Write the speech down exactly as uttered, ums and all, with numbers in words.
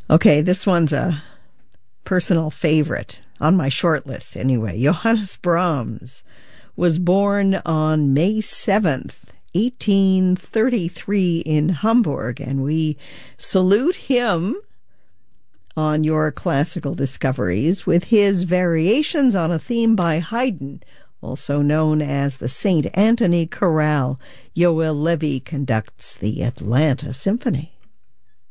Okay, this one's a personal favorite, on my short list anyway. Johannes Brahms was born on May seventh, eighteen thirty-three in Hamburg, and we salute him on Your Classical Discoveries with his variations on a theme by Haydn, also known as the Saint Anthony Chorale. Yoel Levy conducts the Atlanta Symphony.